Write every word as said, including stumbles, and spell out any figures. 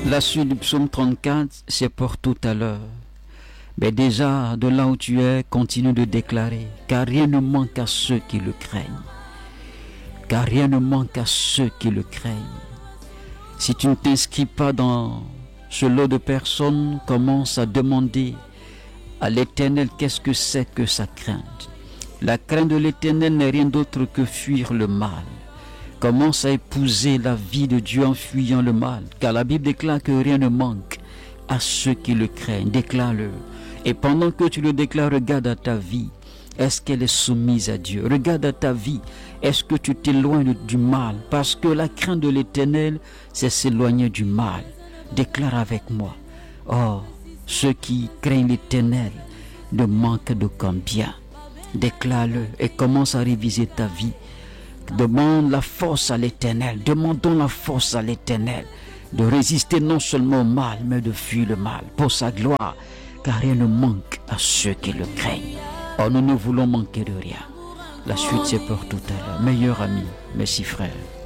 La suite du psaume trente-quatre, c'est pour tout à l'heure. Mais déjà, de là où tu es, continue de déclarer, car rien ne manque à ceux qui le craignent. Car rien ne manque à ceux qui le craignent. Si tu ne t'inscris pas dans ce lot de personnes, commence à demander à l'Éternel qu'est-ce que c'est que sa crainte. La crainte de l'Éternel n'est rien d'autre que fuir le mal. Commence à épouser la vie de Dieu en fuyant le mal, car la Bible déclare que rien ne manque à ceux qui le craignent. Déclare-le. Et pendant que tu le déclares, regarde à ta vie. Est-ce qu'elle est soumise à Dieu? Regarde à ta vie. Est-ce que tu t'éloignes du mal? Parce que la crainte de l'Éternel, c'est s'éloigner du mal. Déclare avec moi. Oh, ceux qui craignent l'Éternel ne manquent d'aucun bien. Déclare-le et commence à réviser ta vie. Demande la force à l'Éternel. Demandons la force à l'Éternel de résister non seulement au mal, mais de fuir le mal pour sa gloire, car rien ne manque à ceux qui le craignent. Oh, nous ne voulons manquer de rien. La suite, c'est pour tout à l'heure. Meilleur ami, merci frère.